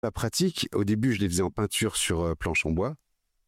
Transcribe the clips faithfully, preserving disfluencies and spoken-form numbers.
La pratique, au début, je les faisais en peinture sur euh, planche en bois.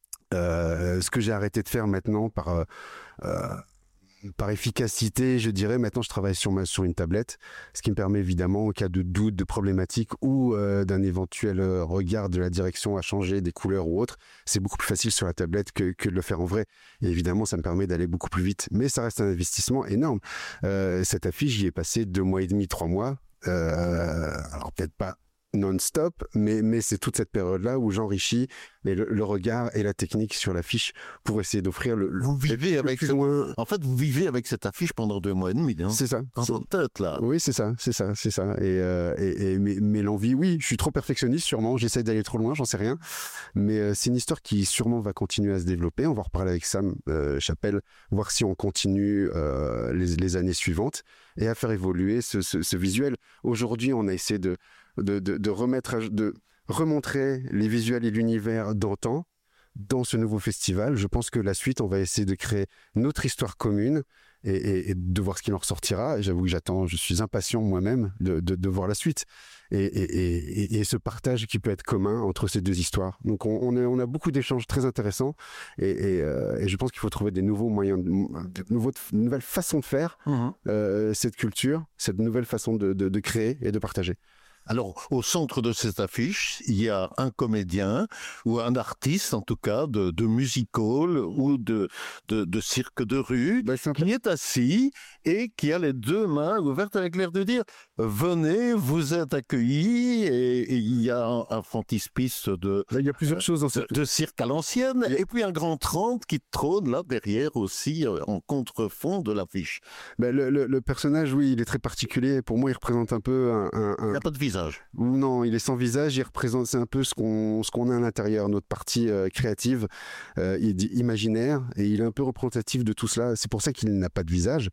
Euh, ce que j'ai arrêté de faire maintenant par, euh, euh, par efficacité, je dirais, maintenant je travaille sur, ma, sur une tablette, ce qui me permet évidemment, au cas de doute, de problématique ou euh, d'un éventuel euh, regard de la direction à changer, des couleurs ou autre, c'est beaucoup plus facile sur la tablette que, que de le faire en vrai. Et évidemment, ça me permet d'aller beaucoup plus vite. Mais ça reste un investissement énorme. Euh, cette affiche, j'y ai passé deux mois et demi, trois mois. Euh, alors peut-être pas non-stop, mais, mais c'est toute cette période-là où j'enrichis le, le regard et la technique sur l'affiche pour essayer d'offrir le, le vous vivez le avec plus ce... loin. En fait, vous vivez avec cette affiche pendant deux mois et demi. Hein, c'est ça. Dans votre tête, là. Oui, c'est ça, c'est ça, c'est ça. Et, euh, et, et mais, mais l'envie, oui, je suis trop perfectionniste, sûrement. J'essaie d'aller trop loin, j'en sais rien. Mais euh, c'est une histoire qui sûrement va continuer à se développer. On va en reparler avec Sam euh, Chapelle, voir si on continue euh, les, les années suivantes et à faire évoluer ce, ce, ce visuel. Aujourd'hui, on a essayé de De, de, de remettre, à, de remontrer les visuels et l'univers d'antan dans ce nouveau festival. Je pense que la suite, on va essayer de créer notre histoire commune et, et, et de voir ce qu'il en ressortira. J'avoue que j'attends, je suis impatient moi-même de, de, de voir la suite et, et, et, et ce partage qui peut être commun entre ces deux histoires. Donc on, on, a, on a beaucoup d'échanges très intéressants et, et, euh, et je pense qu'il faut trouver des nouveaux moyens, de, de, nouveaux, de nouvelles façons de faire mmh. euh, cette culture, cette nouvelle façon de, de, de créer et de partager. Alors, au centre de cette affiche, il y a un comédien ou un artiste, en tout cas, de, de music-hall ou de, de, de cirque de rue, bah, qui est assis et qui a les deux mains ouvertes avec l'air de dire « Venez, vous êtes accueillis » et il y a un, un frontispice de, là, il y a plusieurs euh, choses dans cette... de, de cirque à l'ancienne et puis un grand trente qui trône là derrière aussi en contrefond de l'affiche. Bah, le, le, le personnage, oui, il est très particulier. Pour moi, il représente un peu un... un, un... Il n'y a pas de visage. Non, il est sans visage, il représente, c'est un peu ce qu'on, ce qu'on a à l'intérieur, notre partie euh, créative, euh, il est imaginaire, et il est un peu représentatif de tout cela. C'est pour ça qu'il n'a pas de visage,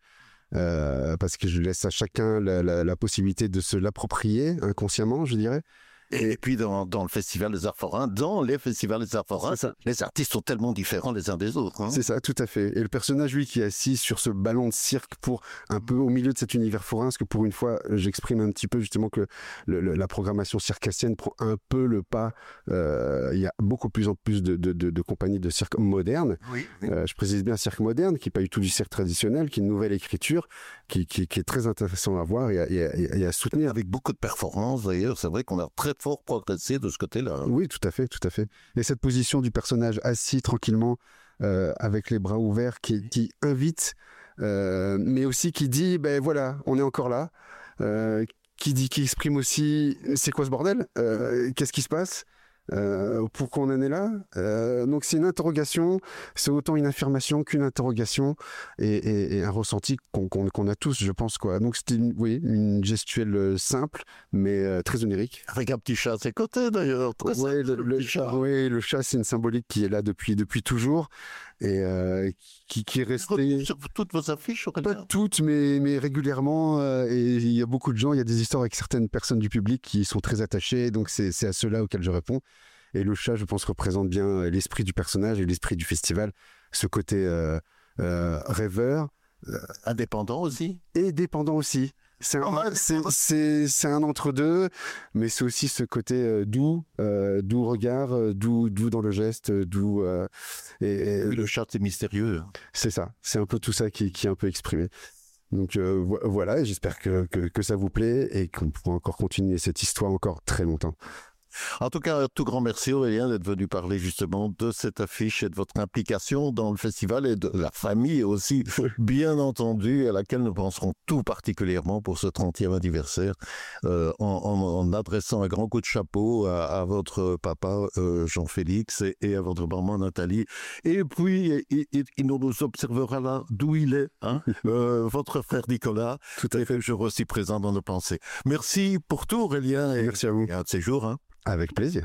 euh, parce que je laisse à chacun la, la, la possibilité de se l'approprier inconsciemment, je dirais. Et puis dans, dans le Festival des Arts Forains, dans les festivals des Arts Forains, les artistes sont tellement différents les uns des autres. Hein. C'est ça, tout à fait. Et le personnage, lui, qui est assis sur ce ballon de cirque pour un peu au milieu de cet univers forain, parce que pour une fois, j'exprime un petit peu justement que le, le, la programmation circassienne prend un peu le pas. Euh, il y a beaucoup plus en plus de, de, de, de compagnies de cirque modernes. Oui, oui. Euh, je précise bien cirque moderne, qui n'est pas du tout du cirque traditionnel, qui est une nouvelle écriture, qui, qui, qui est très intéressant à voir et à, et à, et à soutenir. Avec beaucoup de performances, d'ailleurs, c'est vrai qu'on a très fort progressé de ce côté-là. Oui, tout à fait, tout à fait. Et cette position du personnage assis tranquillement, euh, avec les bras ouverts, qui, qui invite, euh, mais aussi qui dit, ben voilà, on est encore là, euh, qui dit, qui exprime aussi, c'est quoi ce bordel, euh, qu'est-ce qui se passe, euh, pourquoi on en est là, euh, donc c'est une interrogation, c'est autant une affirmation qu'une interrogation et, et, et un ressenti qu'on, qu'on, qu'on a tous, je pense, quoi. Donc c'était une, oui, une gestuelle simple mais euh, très onirique, avec un petit chat à ses côtés d'ailleurs. Très ouais, simple, le, le, le chat. Oui, le chat, c'est une symbolique qui est là depuis depuis toujours et euh, qui, qui est restée sur toutes vos affiches, pas toutes, mais mais régulièrement. Euh, et il y a beaucoup de gens, il y a des histoires avec certaines personnes du public qui sont très attachées, donc c'est c'est à ceux-là auxquels je réponds. Et le chat, je pense, représente bien l'esprit du personnage et l'esprit du festival, ce côté euh, euh, rêveur, euh, indépendant aussi, et dépendant aussi. C'est un, c'est, c'est, c'est un entre-deux, mais c'est aussi ce côté euh, doux, euh, doux regard, euh, doux, doux dans le geste, doux. Euh, et, et le chat, c'est mystérieux. C'est ça, c'est un peu tout ça qui, qui est un peu exprimé. Donc euh, vo- voilà, j'espère que, que, que ça vous plaît et qu'on pourra encore continuer cette histoire encore très longtemps. En tout cas, un tout grand merci Aurélien d'être venu parler justement de cette affiche et de votre implication dans le festival et de la famille aussi, bien entendu, à laquelle nous penserons tout particulièrement pour ce trentième anniversaire, euh, en, en, en adressant un grand coup de chapeau à, à votre papa euh, Jean-Félix et, et à votre maman Nathalie. Et puis, il, il, il nous observera là d'où il est, hein, euh, votre frère Nicolas, tout à fait, toujours aussi présent dans nos pensées. Merci pour tout Aurélien. Et merci à vous. Et un de ces jours, hein. Avec plaisir.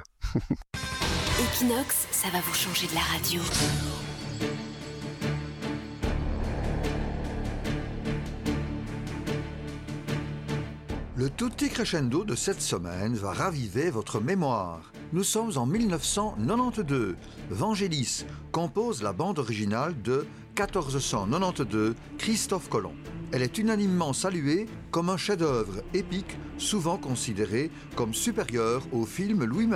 Equinox, ça va vous changer de la radio. Le tutti crescendo de cette semaine va raviver votre mémoire. Nous sommes en mille neuf cent quatre-vingt-douze. Vangelis compose la bande originale de quatorze cent quatre-vingt-douze, Christophe Colomb. Elle est unanimement saluée comme un chef-d'œuvre épique, souvent considéré comme supérieur au film Louis